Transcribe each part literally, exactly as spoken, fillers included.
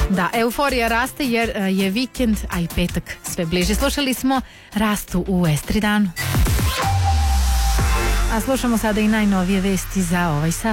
Da, euforija raste jer je vikend, a i petak sve bliže. Slušali smo Rastu u Estridanu. A slušamo sada i najnovije vesti za ovaj sat.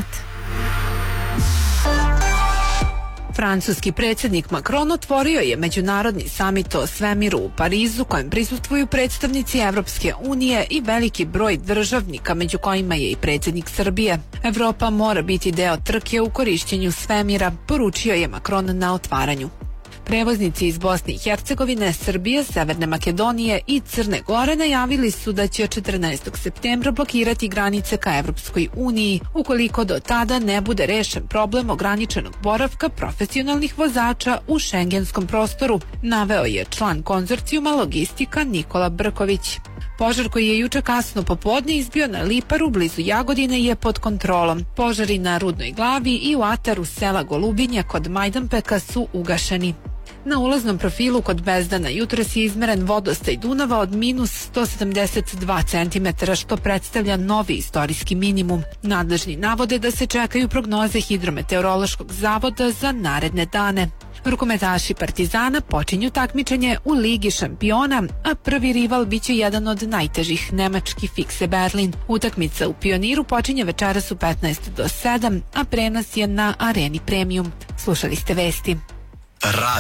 Francuski predsjednik Macron otvorio je međunarodni samit o svemiru u Parizu, kojem prisustvuju predstavnici Evropske unije i veliki broj državnika, među kojima je i predsjednik Srbije. Evropa mora biti deo trke u korišćenju svemira, poručio je Macron na otvaranju. Prevoznici iz Bosne i Hercegovine, Srbije, Severne Makedonije i Crne Gore najavili su da će četrnaestog septembra blokirati granice ka Evropskoj uniji, ukoliko do tada ne bude rešen problem ograničenog boravka profesionalnih vozača u šengenskom prostoru, naveo je član konzorcijuma Logistika Nikola Brković. Požar koji je juče kasno popodne izbio na Liparu blizu Jagodine je pod kontrolom. Požari na Rudnoj Glavi i u ataru sela Golubinje kod Majdanpeka su ugašeni. Na ulaznom profilu kod Bezdana jutros je izmeren vodostaj Dunava od minus sto sedamdeset dva centimetra, što predstavlja novi istorijski minimum. Nadležni navode da se čekaju prognoze Hidrometeorološkog zavoda za naredne dane. Rukometaši Partizana počinju takmičenje u Ligi šampiona, a prvi rival biće jedan od najtežih, nemački Fikse Berlin. Utakmica u Pioniru počinje večeras u petnaest do sedam, a prenos je na Areni Premium. Slušali ste vesti.